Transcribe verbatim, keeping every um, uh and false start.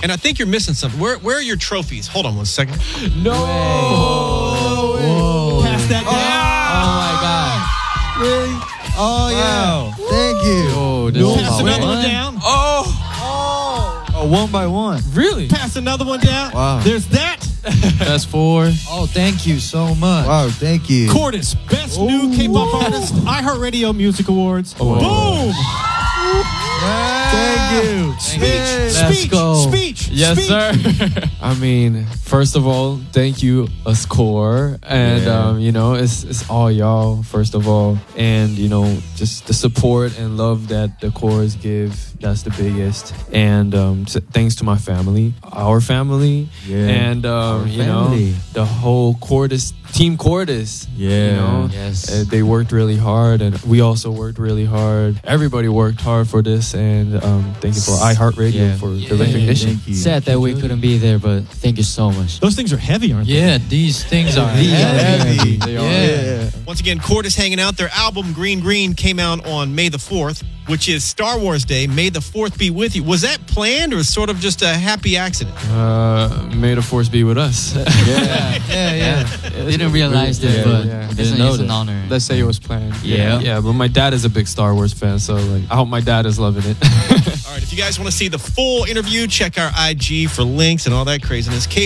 And I think you're missing something. Where where are your trophies? Hold on one second. No. Whoa. Pass that down. Oh, my God. Really? Oh, Wow. yeah. Thank you. Oh, this No, is pass my another way. one down. Oh, Oh, one by one. Really? Pass another one down. Wow. There's that. That's four. Oh, thank you so much. Wow, thank you. Cordis, Best New K-Pop Artist, iHeartRadio Music Awards. Oh. Boom! Thank you. Speech, Let's speech, go. speech. Yes, speech. sir. I mean, first of all, thank you, Ascore. And, Yeah. um, you know, it's, it's all y'all, first of all. And, you know, just the support and love that the chorus give, that's the biggest. And um, t- thanks to my family, our family, Yeah. and, um, Our you family. know, the whole Cordis, Team Cordis. Yeah. You know, Yes. uh, they worked really hard, and we also worked really hard. Everybody worked hard for this, and um, thank you for iHeartRadio Yeah. for Yeah. the recognition. Thank you. Sad that we couldn't be there, but thank you so much. Those things are heavy, aren't they? Yeah, these things are These are heavy. heavy. They are. Yeah. once again, Cordis hanging out. Their album Green Green came out on May the fourth, which is Star Wars Day. May the fourth be with you. Was that planned or sort of just a happy accident? Uh, may the force be with us. Yeah, yeah, yeah. Didn't realize it, Yeah, but yeah. it's, Didn't an, it's know an that. honor. Let's say it was planned. Yeah. yeah. But my dad is a big Star Wars fan, so like, I hope my dad is loving it. All right, if you guys want to see the full interview, check our I G for links and all that craziness. K